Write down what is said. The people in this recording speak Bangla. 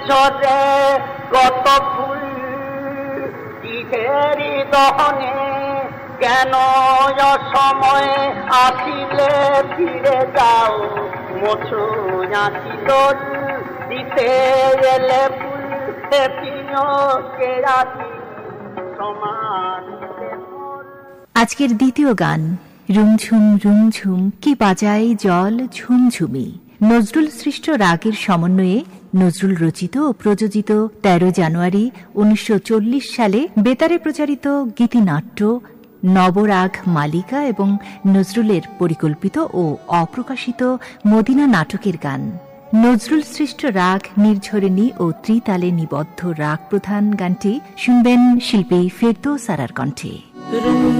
ঝরে কত ফুল ইহেরি দহনে, কেন সময় আসিলে ফিরে যাও, মোছো আঁকি তোর দিতে এলে ফুল প্রিয় কেরাতি সমান। আজকের দ্বিতীয় গান, রুমঝুম রুমঝুম কি বাজায় জল ঝুমঝুমি। নজরুল সৃষ্ট রাগের সমন্বয়ে নজরুল রচিত ও প্রযোজিত ১৩ জানুয়ারি ১৯৪০ সালে বেতারে প্রচারিত গীতিনাট্য নবরাগ মালিকা এবং নজরুলের পরিকল্পিত ও অপ্রকাশিত মদিনা নাটকের গান। নজরুল সৃষ্ট রাগ নির্ঝরিণী ও ত্রিতালে নিবদ্ধ রাগ প্রধান গানটি শুনবেন শিল্পী ফেরদৌস আরার কণ্ঠে।